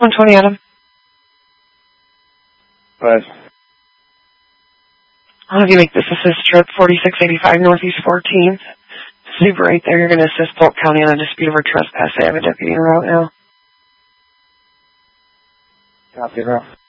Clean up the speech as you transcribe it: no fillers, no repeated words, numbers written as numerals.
120 Adam. But I'll have you make this assist trip 4685 Northeast 14th. Super right there. You're going to assist Polk County on a dispute over trespass. I have a deputy en route now. copy, bro.